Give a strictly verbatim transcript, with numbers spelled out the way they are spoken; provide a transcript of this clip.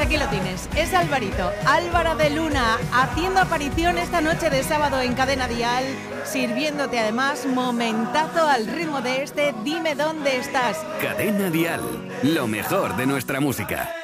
Aquí lo tienes, es Alvarito, Álvaro de Luna, haciendo aparición esta noche de sábado en Cadena Dial, sirviéndote además momentazo al ritmo de este Dime dónde estás. Cadena Dial, lo mejor de nuestra música.